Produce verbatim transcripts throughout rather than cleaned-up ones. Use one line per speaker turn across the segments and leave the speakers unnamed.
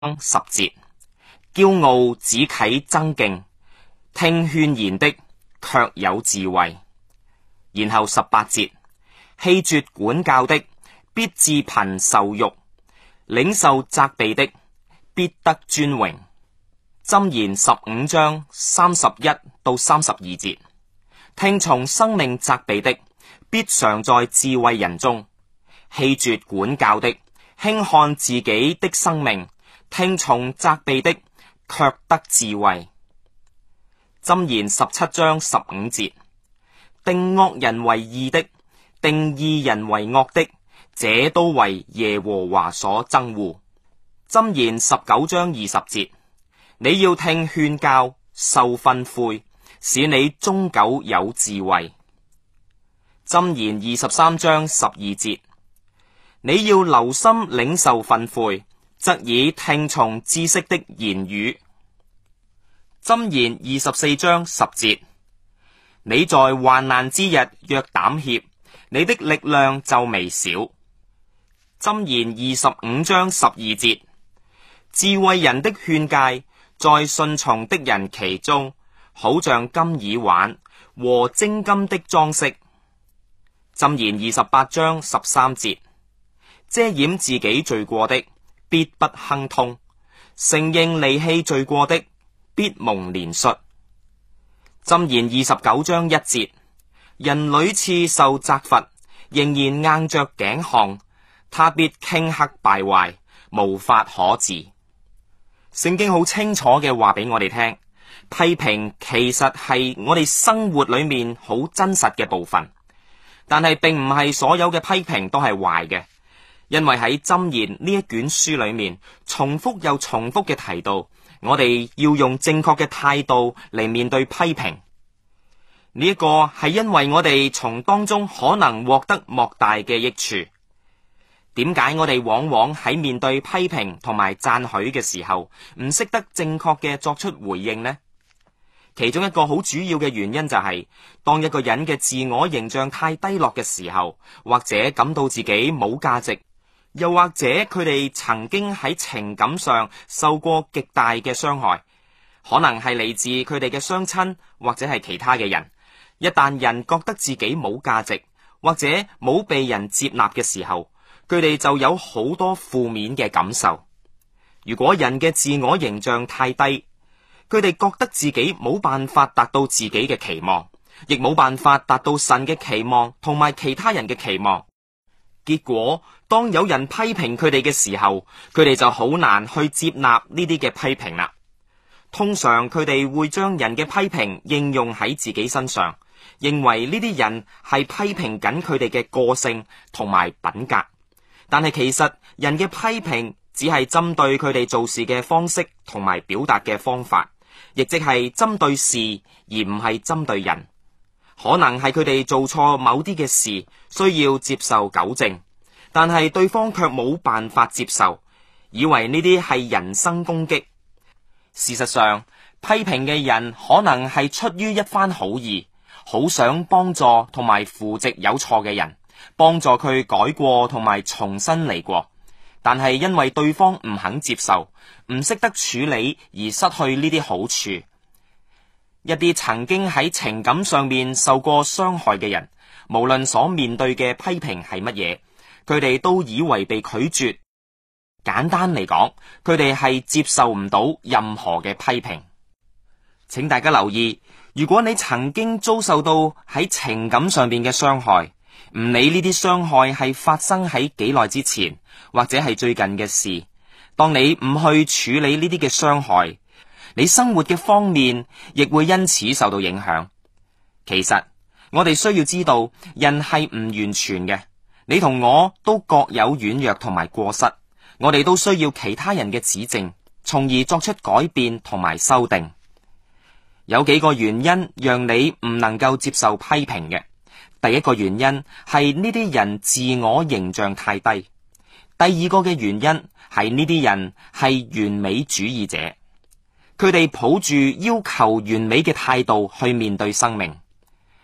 十節，驕傲只啟爭競，聽勸言的卻有智慧。然後十八節，棄絕管教的必致貧受辱，領受責備的必得尊榮。箴言十五章三十一到三十二節，聽從生命責備的必常在智慧人中，棄絕管教的輕看自己的生命，聽從責備的卻得智慧。箴言十七章十五節，定惡人為義的，定義人為惡的，這都為耶和華所憎惡。箴言十九章二十節，你要聽勸教，受訓誨，使你終久有智慧。箴言二十三章十二節，你要留心領受訓誨，則以聽從知識的言語。箴言二十四章十節，你在患難之日若膽怯，你的力量就微小。箴言二十五章十二節，智慧人的勸誡在順從的人其中，好像金耳環和精金的裝飾。箴言二十八章十三節，遮掩自己罪過的必不亨通，承認離棄罪過的必蒙憐恤。箴言二十九章一節，人屢次受責罰，仍然硬着頸項，他必頃刻敗壞，無法可治。聖經好清楚嘅話俾我哋聽，批評其實係我哋生活裏面好真實嘅部分，但係並唔係所有嘅批評都係壞嘅，因為喺箴言呢一卷書裏面，重複又重複嘅提到，我哋要用正確嘅態度嚟面對批評。呢一個係因為我哋從當中可能獲得莫大嘅益處。點解我哋往往喺面對批評同埋讚許嘅時候，唔識得正確嘅作出回應呢？其中一個好主要嘅原因就係，當一個人嘅自我形象太低落嘅時候，或者感到自己冇價值，又或者佢哋曾經喺情感上受過極大嘅傷害，可能係嚟自佢哋嘅雙親或者係其他嘅人。一旦人覺得自己冇價值，或者冇被人接納嘅時候，佢哋就有好多負面嘅感受。如果人嘅自我形象太低，佢哋覺得自己冇辦法達到自己嘅期望，亦冇辦法達到神嘅期望同埋其他人嘅期望。結果當有人批評佢哋嘅時候，佢哋就好難去接納呢啲嘅批評啦。通常佢哋會將人嘅批評應用喺自己身上，認為呢啲人係批評緊佢哋嘅個性同埋品格。但係其實人嘅批評只係針對佢哋做事嘅方式同埋表達嘅方法，亦即係針對事而唔係針對人。可能係佢哋做錯某啲嘅事，需要接受糾正，但係對方卻冇辦法接受，以為呢啲係人身攻擊。事實上，批評嘅人可能係出於一番好意，好想幫助同埋扶植有錯嘅人，幫助佢改過同埋重新嚟過，但係因為對方唔肯接受，唔識得處理而失去呢啲好處。一啲曾經喺情感上面受過傷害嘅人，無論所面對嘅批評係乜嘢，佢哋都以為被拒絕。簡單嚟講，佢哋係接受唔到任何嘅批評。請大家留意，如果你曾經遭受到喺情感上面嘅傷害，唔理呢啲傷害係發生喺幾耐之前，或者係最近嘅事，當你唔去處理呢啲嘅傷害，你生活嘅方面亦會因此受到影響。其實我哋需要知道，人係唔完全嘅，你同我都各有軟弱同埋過失，我哋都需要其他人嘅指正，從而作出改變同埋修訂。有幾個原因讓你唔能夠接受批評嘅。第一個原因係呢啲人自我形象太低。第二個嘅原因係呢啲人係完美主義者，佢哋抱住要求完美嘅態度去面對生命。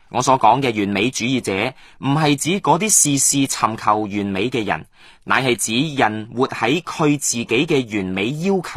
我所講嘅完美主義者，唔係指嗰啲事事尋求完美嘅人，乃係指人活喺佢自己嘅完美要求